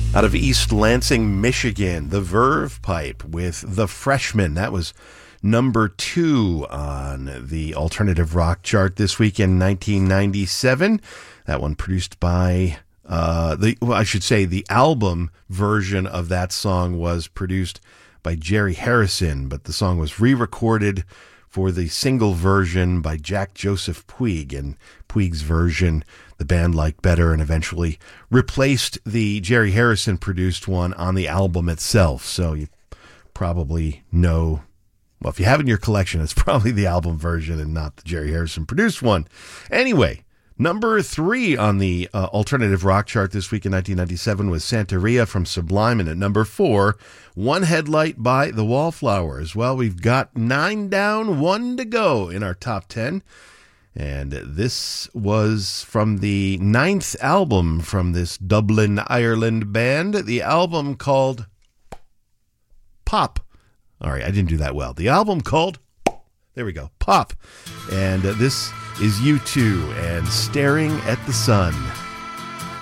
Out of East Lansing, Michigan, the Verve Pipe with The Freshman. That was number 2 on the alternative rock chart this week in 1997. That one produced by, the album version of that song was produced by Jerry Harrison, but the song was re-recorded for the single version by Jack Joseph Puig, and Puig's version the band liked better and eventually replaced the Jerry Harrison produced one on the album itself. So you probably know, well, if you have it in your collection, it's probably the album version and not the Jerry Harrison produced one. Anyway, number 3 on the alternative rock chart this week in 1997 was Santeria from Sublime, and at number 4, One Headlight by the Wallflowers. Well, we've got 9 down, 1 to go in our top 10. And this was from the 9th album from this Dublin, Ireland band. The album called Pop. All right, I didn't do that well. The album called, there we go, Pop. And this is U2 and Staring at the Sun.